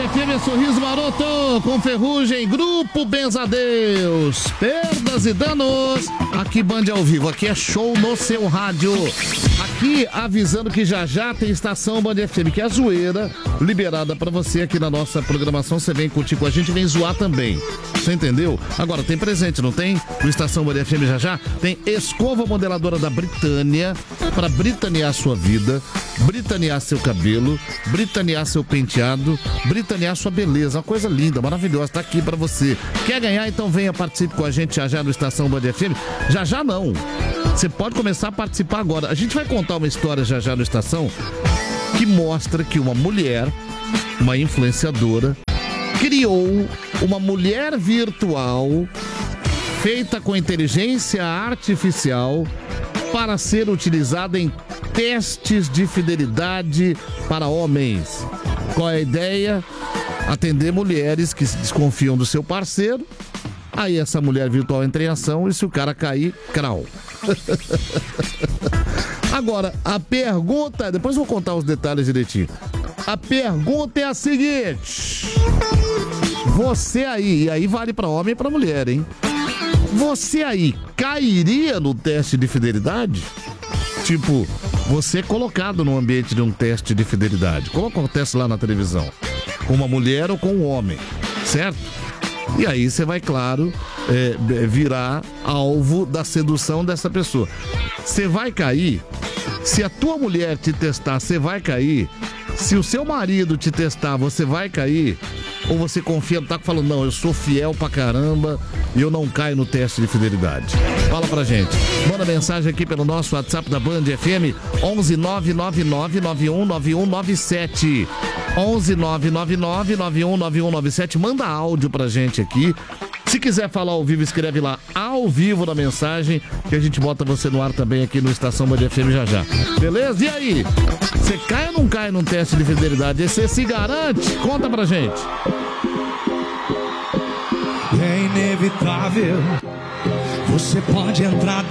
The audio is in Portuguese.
FM, Sorriso Maroto, com Ferrugem, Grupo Benzadeus, perdas e danos. Aqui Band ao vivo, aqui é show no seu rádio. Aqui avisando que já tem estação Band FM, que é a zoeira liberada pra você aqui na nossa programação. Você vem curtir com a gente, vem zoar também. Você entendeu? Agora tem presente, não tem? No Estação Band FM já tem escova modeladora da Britânia pra britanear sua vida, britanear seu cabelo, britanear seu penteado, britanear sua beleza. Uma coisa linda, maravilhosa, tá aqui pra você. Quer ganhar? Então venha, participe com a gente já no Estação Band FM. Já não. Você pode começar a participar agora. A gente vai contar uma história já no Estação que mostra que uma mulher, uma influenciadora, criou uma mulher virtual feita com inteligência artificial para ser utilizada em testes de fidelidade para homens. Qual é a ideia? Atender mulheres que se desconfiam do seu parceiro. Aí essa mulher virtual entra em ação e se o cara cair, crau. Agora, a pergunta... Depois eu vou contar os detalhes direitinho. A pergunta é a seguinte. Você aí, e aí vale pra homem e pra mulher, hein? Você aí cairia no teste de fidelidade? Tipo, você é colocado no ambiente de um teste de fidelidade. Como acontece lá na televisão. Com uma mulher ou com um homem, certo? E aí você vai, claro, virar alvo da sedução dessa pessoa. Você vai cair. Se a tua mulher te testar, você vai cair. Se o seu marido te testar, você vai cair. Ou você confia, tá falando, não, eu sou fiel pra caramba e eu não caio no teste de fidelidade. Fala pra gente. Manda mensagem aqui pelo nosso WhatsApp da Band FM, 11999919197. 11999919197. Manda áudio pra gente aqui. Se quiser falar ao vivo, escreve lá ao vivo na mensagem, que a gente bota você no ar também aqui no Estação Band FM já. Beleza? E aí? Você cai ou não cai num teste de fidelidade? Você se garante? Conta pra gente. É inevitável. Você pode entrar